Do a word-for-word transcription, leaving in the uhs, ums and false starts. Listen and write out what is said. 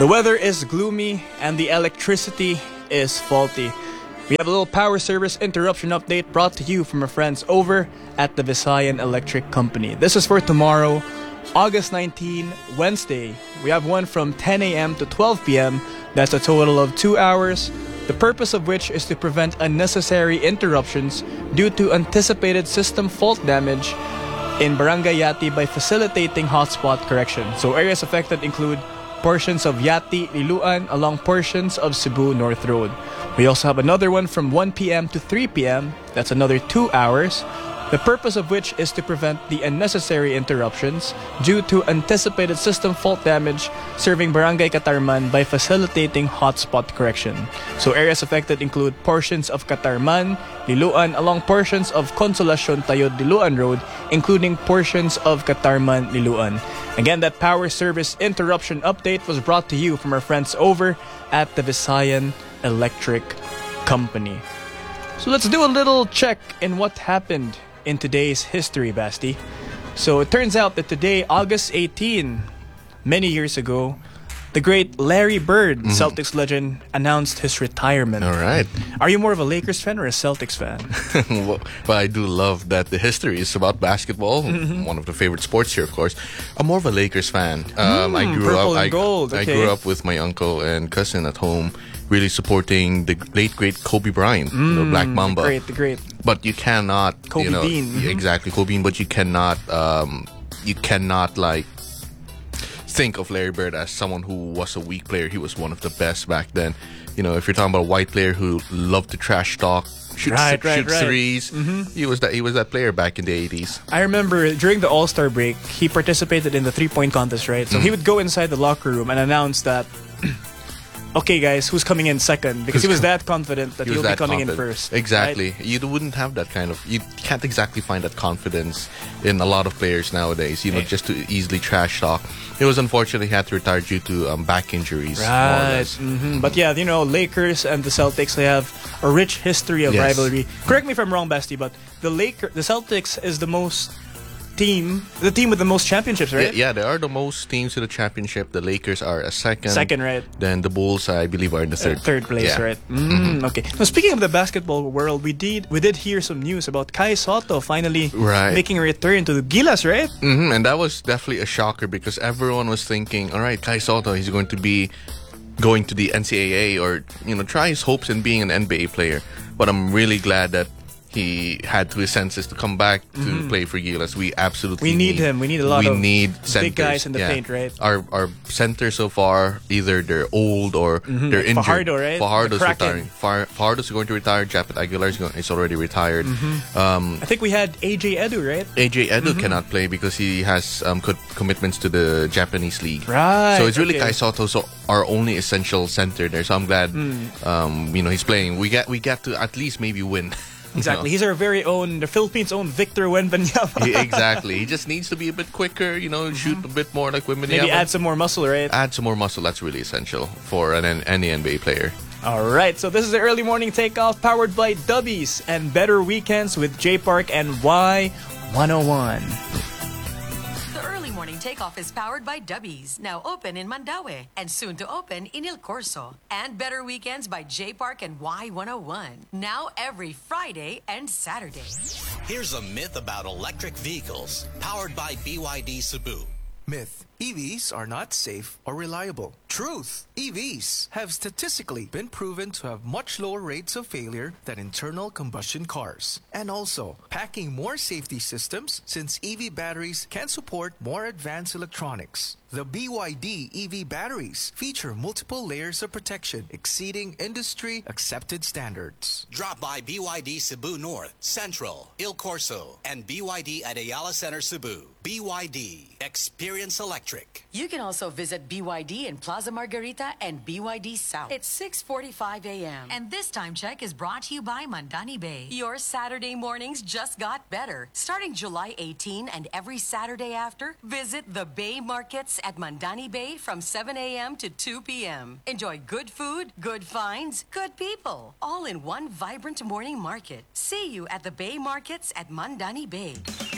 The weather is gloomy and the electricity is faulty. We have a little power service interruption update brought to you from our friends over at the Visayan Electric Company. This is for tomorrow, August nineteenth, Wednesday. We have one from ten a.m. to twelve p.m. That's a total of two hours. The purpose of which is to prevent unnecessary interruptions due to anticipated system fault damage in Barangay Yati by facilitating hotspot correction. So areas affected include portions of Yati, Liluan, along portions of Cebu North Road. We also have another one from one p.m. to three p.m. That's another two hours. The purpose of which is to prevent the unnecessary interruptions due to anticipated system fault damage serving Barangay Katarman by facilitating hotspot correction. So areas affected include portions of Katarman, Liluan, along portions of Consolacion Tayod Liluan Road, including portions of Katarman, Liluan. Again, that power service interruption update was brought to you from our friends over at the Visayan Electric Company. So let's do a little check in what happened in today's history, Basti. So it turns out that today, August eighteenth, many years ago, the great Larry Bird, mm-hmm. Celtics legend, announced his retirement. All right. Are you more of a Lakers fan or a Celtics fan? well, well, I do love that the history is about basketball, mm-hmm. one of the favorite sports here, of course. I'm more of a Lakers fan. Um, mm, I grew purple up. And I, gold. Okay. I grew up with my uncle and cousin at home, really supporting the late great Kobe Bryant, mm, you know, Black Mamba. The great, the great. But you cannot, Kobe you know, Bean. Mm-hmm. Exactly, Kobe Bean. But you cannot, um, you cannot like think of Larry Bird as someone who was a weak player. He was one of the best back then. You know, if you're talking about a white player who loved to trash talk, shoot, right, right, shoot right. threes, mm-hmm. he was that. He was that player back in the eighties. I remember during the All-Star break, he participated in the three-point contest, right? So mm-hmm. he would go inside the locker room and announce that. Okay, guys, who's coming in second? Because he was that confident that he he'll be coming confident. in first. Exactly. Right? You wouldn't have that kind of... You can't exactly find that confidence in a lot of players nowadays, you know, just to easily trash talk. It was unfortunate he had to retire due to um, back injuries. Right. Mm-hmm. But yeah, you know, Lakers and the Celtics, they have a rich history of yes. rivalry. Correct me if I'm wrong, Basti, but the Laker, the Celtics is the most... team, the team with the most championships, right? Yeah, yeah, there are the most teams in the championship. The Lakers are a second. Second, right? Then the Bulls, I believe, are in the third. Uh, third place, yeah. right? Mm, mm-hmm. Okay. Now, speaking of the basketball world, we did we did hear some news about Kai Sotto finally right. making a return to the Gilas, right? Mm-hmm. And that was definitely a shocker because everyone was thinking, all right, Kai Sotto, he's going to be going to the N C double A or, you know, try his hopes in being an N B A player. But I'm really glad that he had to his senses to come back to mm-hmm. play for Gilas. We absolutely we need, need him. We need a lot we of need big guys in the yeah. paint, right? Our our centers so far, either they're old or mm-hmm. they're injured. Fajardo, right? Fajardo's retiring. Far, Fajardo's going to retire. Japet Aguilar is, going, is already retired. Mm-hmm. Um, I think we had A J Edu, right? A J Edu mm-hmm. cannot play because he has um, co- commitments to the Japanese league. Right. So it's really okay. Kai Sotto, so our only essential center there. So I'm glad, mm. um, you know, he's playing. We get we get to at least maybe win. Exactly. You know? He's our very own, the Philippines' own Victor Wembanyama. he, exactly. He just needs to be a bit quicker, you know, shoot a bit more like Wembanyama. Maybe add some more muscle, right? Add some more muscle. That's really essential for an, any N B A player. All right. So this is the early morning takeoff powered by Dubbies and Better Weekends with J Park and Y one oh one. Takeoff is powered by Dubbies, now open in Mandaue and soon to open in El Corso. And Better Weekends by J Park and Y one oh one, now every Friday and Saturday. Here's a myth about electric vehicles, powered by B Y D Cebu. Myth: E Vs are not safe or reliable. Truth: E Vs have statistically been proven to have much lower rates of failure than internal combustion cars. And also, packing more safety systems since E V batteries can support more advanced electronics. The B Y D E V batteries feature multiple layers of protection exceeding industry-accepted standards. Drop by B Y D Cebu North, Central, Il Corso, and B Y D at Ayala Center Cebu. B Y D. Experience Electric. You can also visit B Y D in Plaza Margarita and B Y D South. It's six forty-five a.m. And this time check is brought to you by Mandani Bay. Your Saturday mornings just got better. Starting July eighteenth and every Saturday after, visit the Bay Markets at Mandani Bay from seven a.m. to two p.m. Enjoy good food, good finds, good people, all in one vibrant morning market. See you at the Bay Markets at Mandani Bay.